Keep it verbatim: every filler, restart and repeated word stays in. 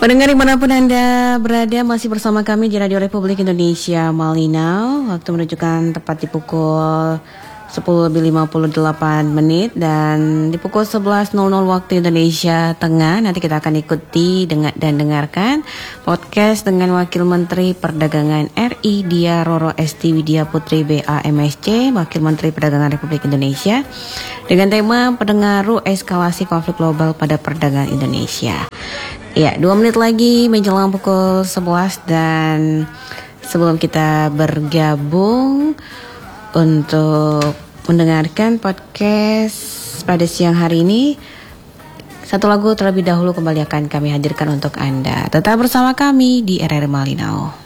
Pendengar dimanapun Anda berada, masih bersama kami di Radio Republik Indonesia Malinau. Waktu menunjukkan tepat di pukul sepuluh lebih lima puluh delapan menit. Dan di pukul sebelas waktu Indonesia Tengah, nanti kita akan ikuti dengar, dan dengarkan podcast dengan Wakil Menteri Perdagangan R I Dia Roro Esti Widya Putri B A M S C, Wakil Menteri Perdagangan Republik Indonesia, dengan tema pendengaru eskalasi konflik global pada perdagangan Indonesia. Ya, dua menit lagi menjelang pukul sebelas, dan sebelum kita bergabung untuk mendengarkan podcast pada siang hari ini, satu lagu terlebih dahulu kembali akan kami hadirkan untuk Anda. Tetap bersama kami di R R Malinau.